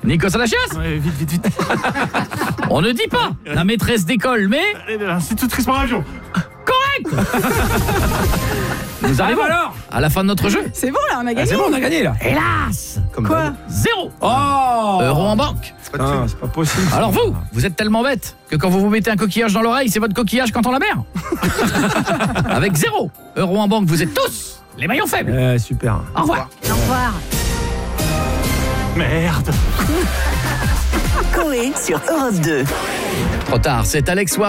Nikos Alachias? Ouais, vite. On ne dit pas la maîtresse d'école, mais... L'institutrice par avion. Correct. Nous arrivons alors à la fin de notre jeu. C'est bon là, on a gagné. C'est bon, on a gagné là. Hélas, Quoi? 0 Oh euro en banque. c'est pas possible. Alors vous êtes tellement bête que quand vous vous mettez un coquillage dans l'oreille, c'est votre coquillage quand on la mer. Avec 0 euro en banque, vous êtes tous les maillons faibles. Super. Au revoir. Au revoir. Merde. Coé sur Europe 2. Trop tard, c'est Alex Ward.